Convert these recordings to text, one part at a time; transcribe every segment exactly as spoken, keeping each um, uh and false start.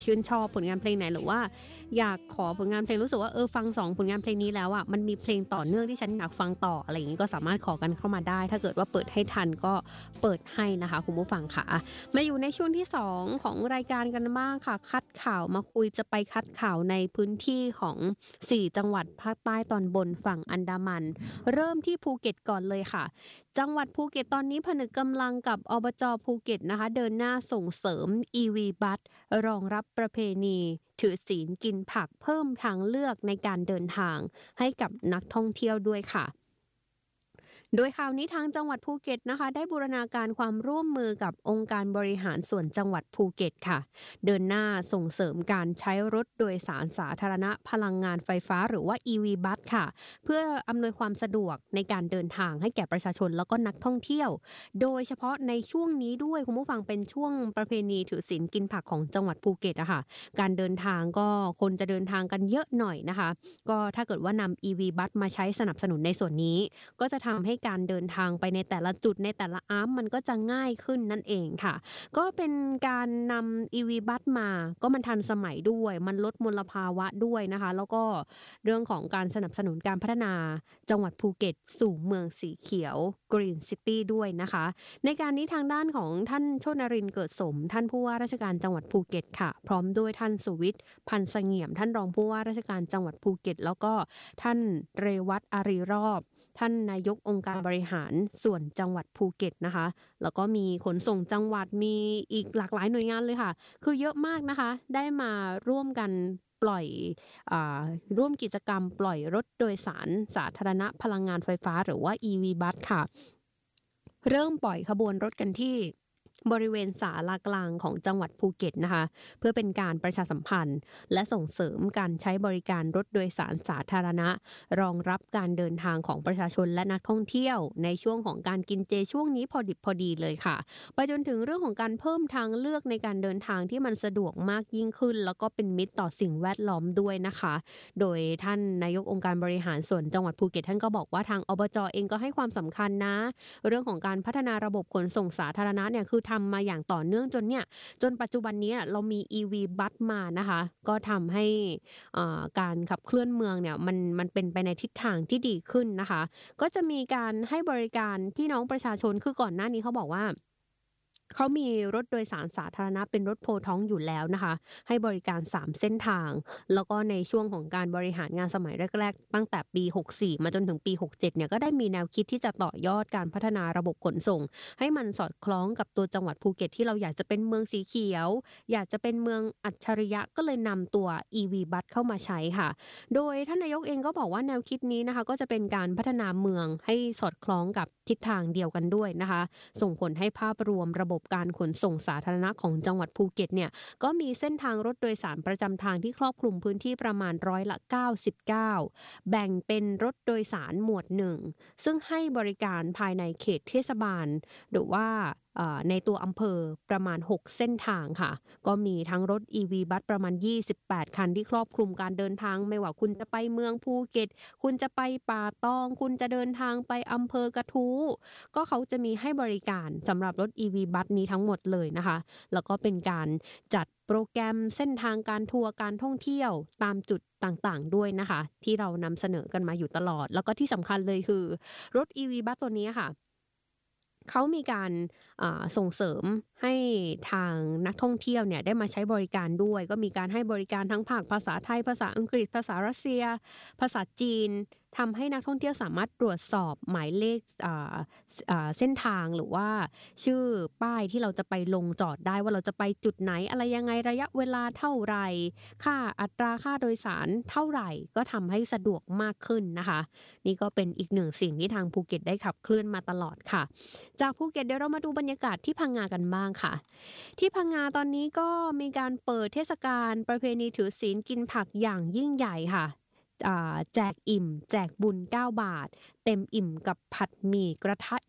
ชื่นชอบผลงานเพลงไหนหรือว่าอยากขอผลงานเพลงรู้สึกว่าเออฟังสองผลงานเพลงนี้แล้วอะมันมีเพลงต่อเนื่องที่ฉันอยากฟังต่ออะไรอย่างงี้ก็สามารถขอกันเข้ามาได้ถ้าเกิดว่าเปิดให้ทันก็เปิดให้นะคะคุณผู้ฟังค่ะมาอยู่ในช่วงที่สองของรายการกันบ้างค่ะคัดข่าวมาคุยจะไปคัดข่าวในพื้นที่ของสี่จังหวัดภาคใต้ตอนบนฝั่งอันดามันเริ่มที่ภูเก็ตก่อนเลยค่ะจังหวัดภูเก็ตตอนนี้ผนึกกำลังกับอบจภูเก็ตนะคะเดินหน้าส่งเสริม อี วี บัสรองรับประเพณีถือศีลกินผักเพิ่มทางเลือกในการเดินทางให้กับนักท่องเที่ยวด้วยค่ะโดยข่าวนี้ทางจังหวัดภูเก็ตนะคะได้บูรณาการความร่วมมือกับองค์การบริหารส่วนจังหวัดภูเก็ตค่ะเดินหน้าส่งเสริมการใช้รถโดยสารสาธารณะพลังงานไฟฟ้าหรือว่า อี วี บัสค่ะเพื่ออำนวยความสะดวกในการเดินทางให้แก่ประชาชนแล้วก็นักท่องเที่ยวโดยเฉพาะในช่วงนี้ด้วยคุณผู้ฟังเป็นช่วงประเพณีถือศีลกินผักของจังหวัดภูเก็ตอะค่ะการเดินทางก็คนจะเดินทางกันเยอะหน่อยนะคะก็ถ้าเกิดว่านำ อี วี บัสมาใช้สนับสนุนในส่วนนี้ก็จะทำให้การเดินทางไปในแต่ละจุดในแต่ละอาร์มมันก็จะง่ายขึ้นนั่นเองค่ะก็เป็นการนำ อี วี บัสมาก็มันทันสมัยด้วยมันลดมลภาวะด้วยนะคะแล้วก็เรื่องของการสนับสนุนการพัฒนาจังหวัดภูเก็ตสู่เมืองสีเขียว Green City ด้วยนะคะในการนี้ทางด้านของท่านโชตินรินทร์เกิดสมท่านผู้ว่าราชการจังหวัดภูเก็ตค่ะพร้อมด้วยท่านสุวิทย์พันธ์เสงี่ยมท่านรองผู้ว่าราชการจังหวัดภูเก็ตแล้วก็ท่านเรวัตอารีรอบท่านนายกองค์การบริหารส่วนจังหวัดภูเก็ตนะคะแล้วก็มีขนส่งจังหวัดมีอีกหลากหลายหน่วยงานเลยค่ะคือเยอะมากนะคะได้มาร่วมกันปล่อยอ่าร่วมกิจกรรมปล่อยรถโดยสารสาธารณะพลังงานไฟฟ้าหรือว่า อี วี บัสค่ะเริ่มปล่อยขบวนรถกันที่บริเวณศาลากลางของจังหวัดภูเก็ตนะคะเพื่อเป็นการประชาสัมพันธ์และส่งเสริมการใช้บริการรถโดยสารสาธารณะรองรับการเดินทางของประชาชนและนักท่องเที่ยวในช่วงของการกินเจช่วงนี้พอดิบพอดีเลยค่ะไปจนถึงเรื่องของการเพิ่มทางเลือกในการเดินทางที่มันสะดวกมากยิ่งขึ้นแล้วก็เป็นมิตรต่อสิ่งแวดล้อมด้วยนะคะโดยท่านนายกองค์การบริหารส่วนจังหวัดภูเก็ตท่านก็บอกว่าทางอบจเองก็ให้ความสำคัญนะเรื่องของการพัฒนาระบบขนส่งสาธารณะเนี่ยคือทำมาอย่างต่อเนื่องจนเนี่ยจนปัจจุบันนี้เรามี อี วี บัสมานะคะก็ทำให้การขับเคลื่อนเมืองเนี่ยมันมันเป็นไปในทิศทางที่ดีขึ้นนะคะก็จะมีการให้บริการพี่น้องประชาชนคือก่อนหน้านี้เขาบอกว่าเขามีรถโดยสารสาธารณะเป็นรถโพท้องอยู่แล้วนะคะให้บริการสามเส้นทางแล้วก็ในช่วงของการบริหารงานสมัยแรกๆตั้งแต่ปีหกสิบสี่มาจนถึงปีหกสิบเจ็ดเนี่ยก็ได้มีแนวคิดที่จะต่อยอดการพัฒนาระบบขนส่งให้มันสอดคล้องกับตัวจังหวัดภูเก็ตที่เราอยากจะเป็นเมืองสีเขียวอยากจะเป็นเมืองอัจฉริยะก็เลยนำตัว อี วี บัสเข้ามาใช้ค่ะโดยท่านนายกเองก็บอกว่าแนวคิดนี้นะคะก็จะเป็นการพัฒนาเมืองให้สอดคล้องกับทิศทางเดียวกันด้วยนะคะส่งผลให้ภาพรวมระบบการขนส่งสาธารณะของจังหวัดภูเก็ตเนี่ยก็มีเส้นทางรถโดยสารประจำทางที่ครอบคลุมพื้นที่ประมาณร้อยละเก้าสิบเก้าแบ่งเป็นรถโดยสารหมวดหนึ่งซึ่งให้บริการภายในเขตเทศบาลหรือว่าในตัวอำเภอประมาณหกเส้นทางค่ะก็มีทั้งรถ อี วี บัสประมาณยี่สิบแปดคันที่ครอบคลุมการเดินทางไม่ว่าคุณจะไปเมืองภูเก็ตคุณจะไปป่าตองคุณจะเดินทางไปอำเภอกระทู้ก็เขาจะมีให้บริการสำหรับรถ อี วี บัสนี้ทั้งหมดเลยนะคะแล้วก็เป็นการจัดโปรแกรมเส้นทางการทัวร์การท่องเที่ยวตามจุดต่างๆด้วยนะคะที่เรานำเสนอกันมาอยู่ตลอดแล้วก็ที่สำคัญเลยคือรถ อี วี บัสตัวนี้ค่ะเขามีการส่งเสริมให้ทางนักท่องเที่ยวเนี่ยได้มาใช้บริการด้วยก็มีการให้บริการทั้งภาคภาษาไทยภาษาอังกฤษภาษารัสเซียภาษาจีนทำให้นักท่องเที่ยวสามารถตรวจสอบหมายเลขเส้นทางหรือว่าชื่อป้ายที่เราจะไปลงจอดได้ว่าเราจะไปจุดไหนอะไรยังไงระยะเวลาเท่าไหร่ค่าอัตราค่าโดยสารเท่าไหร่ก็ทำให้สะดวกมากขึ้นนะคะนี่ก็เป็นอีกหนึ่งสิ่งที่ทางภูเก็ตได้ขับเคลื่อนมาตลอดค่ะจากภูเก็ตเดี๋ยวเรามาดูบรรยากาศที่พังงากันบ้างค่ะที่พังงาตอนนี้ก็มีการเปิดเทศกาลประเพณีถือศีลกินผักอย่างยิ่งใหญ่ค่ะแจกอิ่มแจกบุญเก้าบาทเต็มอิ่มกับผัดหมี่กระทะยักษ์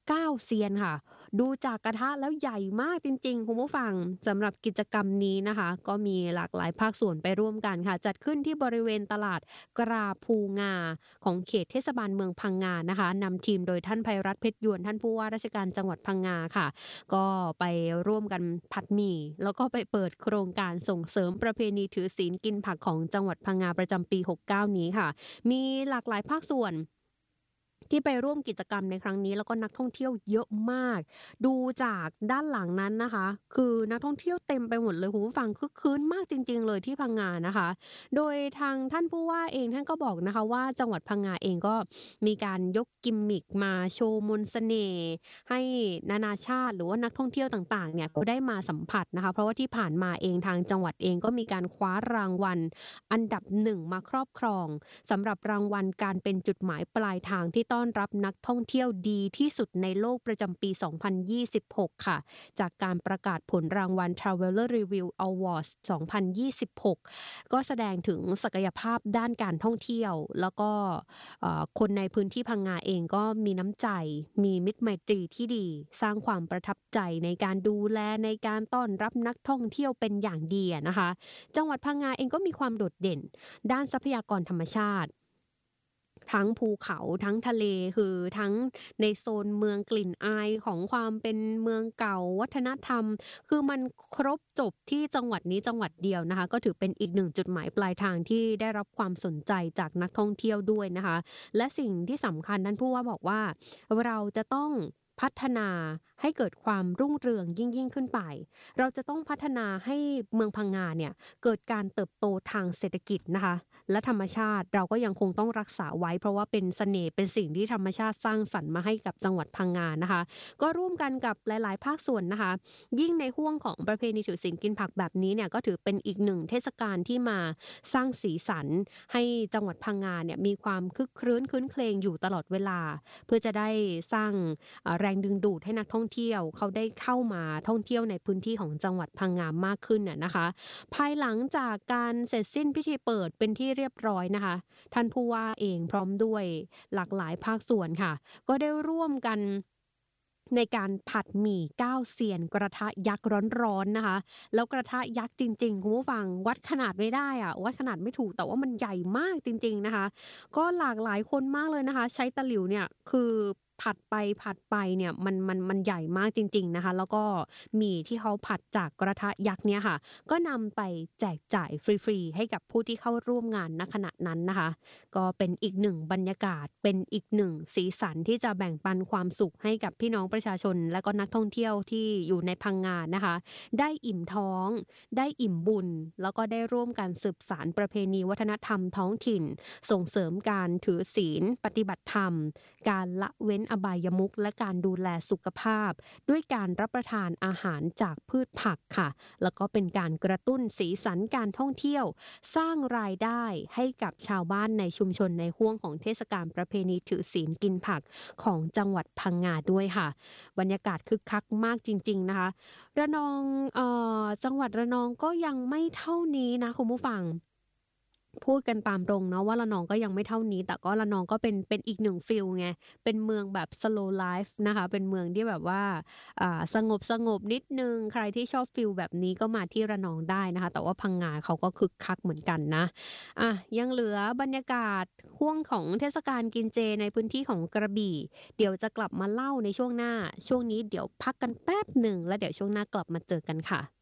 เก้าเซียนค่ะดูจากกระทะแล้วใหญ่มากจริงๆคุณผู้ฟังสำหรับกิจกรรมนี้นะคะก็มีหลากหลายภาคส่วนไปร่วมกันค่ะจัดขึ้นที่บริเวณตลาดกราภูงาของเขตเทศบาลเมืองพังงานะคะนำทีมโดยท่านไพรัตน์เพชรยวนท่านผู้ว่าราชการจังหวัดพังงาค่ะก็ไปร่วมกันผัดหมี่แล้วก็ไปเปิดโครงการส่งเสริมประเพณีถือศีลกินผักของจังหวัดพังงาประจำปีหกเก้านี้ค่ะมีหลากหลายภาคส่วนที่ไปร่วมกิจกรรมในครั้งนี้แล้วก็นักท่องเที่ยวเยอะมากดูจากด้านหลังนั้นนะคะคือนักท่องเที่ยวเต็มไปหมดเลยคุณผู้ฟังคึกคืนมากจริงๆเลยที่พังงานะคะโดยทางท่านผู้ว่าเองท่านก็บอกนะคะว่าจังหวัดพังงาเองก็มีการยกกิมมิคมาโชว์มนต์เสน่ห์ให้นานาชาติหรือว่านักท่องเที่ยวต่างๆเนี่ยก็ได้มาสัมผัสนะคะเพราะว่าที่ผ่านมาเองทางจังหวัดเองก็มีการคว้ารางวัลอันดับหนึ่งมาครอบครองสำหรับรางวัลการเป็นจุดหมายปลายทางที่ต้อนรับนักท่องเที่ยวดีที่สุดในโลกประจำปี สองพันยี่สิบหก ค่ะจากการประกาศผลรางวัล Traveler Review Awards สองพันยี่สิบหก ก็แสดงถึงศักยภาพด้านการท่องเที่ยวแล้วก็คนในพื้นที่พังงาเองก็มีน้ำใจมีมิตรไมตรีที่ดีสร้างความประทับใจในการดูแลในการต้อนรับนักท่องเที่ยวเป็นอย่างดีนะคะจังหวัดพังงาเองก็มีความโดดเด่นด้านทรัพยากรธรรมชาติทั้งภูเขาทั้งทะเลคือทั้งในโซนเมืองกลิ่นอายของความเป็นเมืองเก่าวัฒนธรรมคือมันครบจบที่จังหวัดนี้จังหวัดเดียวนะคะก็ถือเป็นอีกหนึ่งจุดหมายปลายทางที่ได้รับความสนใจจากนักท่องเที่ยวด้วยนะคะและสิ่งที่สำคัญนั้นผู้ว่าบอกว่าเราจะต้องพัฒนาให้เกิดความรุ่งเรืองยิ่งยิ่งขึ้นไปเราจะต้องพัฒนาให้เมืองพังงาเนี่ยเกิดการเติบโตทางเศรษฐกิจนะคะและธรรมชาติเราก็ยังคงต้องรักษาไว้เพราะว่าเป็นเสน่ห์เป็นสิ่งที่ธรรมชาติสร้างสรรค์มาให้กับจังหวัดพังงานะคะก็ร่วมกันกับหลายๆภาคส่วนนะคะยิ่งในห้วงของประเพณีถือศีลกินผักแบบนี้เนี่ยก็ถือเป็นอีกหนึ่งเทศกาลที่มาสร้างสีสันให้จังหวัดพังงาเนี่ยมีความคึกครื้นคื้นเครงอยู่ตลอดเวลาเพื่อจะได้สร้างแรงดึงดูดให้นักท่องเที่ยวเขาได้เข้ามาท่องเที่ยวในพื้นที่ของจังหวัดพังงามากขึ้นน่ะนะคะภายหลังจากการเสร็จสิ้นพิธีเปิดเป็นที่เรียบร้อยนะคะท่านผู้ว่าเองพร้อมด้วยหลากหลายภาคส่วนค่ะก็ได้ร่วมกันในการผัดหมี่เก้าเซียนกระทะยักษ์ร้อนๆนะคะแล้วกระทะยักษ์จริงๆคุณผู้ฟังวัดขนาดไม่ได้อะวัดขนาดไม่ถูกแต่ว่ามันใหญ่มากจริงๆนะคะก็หลากหลายคนมากเลยนะคะใช้ตะหลิวเนี่ยคือผัดไปผัดไปเนี่ยมันมันมันใหญ่มากจริงๆนะคะแล้วก็หมี่ที่เขาผัดจากกระทะยักษ์เนี่ยค่ะก็นำไปแจกจ่ายฟรีๆให้กับผู้ที่เข้าร่วมงานณขณะนั้นนะคะก็เป็นอีกหนึ่งบรรยากาศเป็นอีกหนึ่งสีสันที่จะแบ่งปันความสุขให้กับพี่น้องประชาชนและก็นักท่องเที่ยวที่อยู่ในพังงานะคะได้อิ่มท้องได้อิ่มบุญแล้วก็ได้ร่วมกันสืบสานประเพณีวัฒนธรรมท้องถิ่นส่งเสริมการถือศีลปฏิบัติธรรมการละเว้นอบายมุขและการดูแลสุขภาพด้วยการรับประทานอาหารจากพืชผักค่ะแล้วก็เป็นการกระตุ้นสีสันการท่องเที่ยวสร้างรายได้ให้กับชาวบ้านในชุมชนในห้วงของเทศกาลประเพณีถือศีลกินผักของจังหวัดพังงาด้วยค่ะบรรยากาศคึกคักมากจริงๆนะคะระนองเอ่อจังหวัดระนองก็ยังไม่เท่านี้นะคุณผู้ฟังพูดกันตามตรงเนาะว่าระนองก็ยังไม่เท่านี้แต่ก็ระนองก็เป็นเป็นอีกหนึ่งฟีลไงเป็นเมืองแบบ slow life นะคะเป็นเมืองที่แบบว่าอ่าสงบสงบนิดนึงใครที่ชอบฟีลแบบนี้ก็มาที่ระนองได้นะคะแต่ว่าพังงาเขาก็คึกคักเหมือนกันนะอ่ะยังเหลือบรรยากาศห่วงของเทศกาลกินเจในพื้นที่ของกระบี่เดี๋ยวจะกลับมาเล่าในช่วงหน้าช่วงนี้เดี๋ยวพักกันแป๊บหนึ่งแล้วเดี๋ยวช่วงหน้ากลับมาเจอกันค่ะ